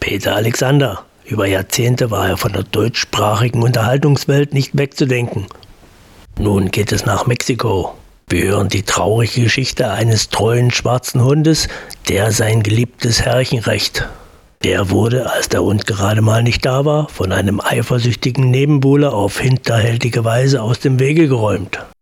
Peter Alexander. Über Jahrzehnte war er von der deutschsprachigen Unterhaltungswelt nicht wegzudenken. Nun geht es nach Mexiko. Wir hören die traurige Geschichte eines treuen schwarzen Hundes, der sein geliebtes Herrchen rächt. Der wurde, als der Hund gerade mal nicht da war, von einem eifersüchtigen Nebenbuhler auf hinterhältige Weise aus dem Wege geräumt.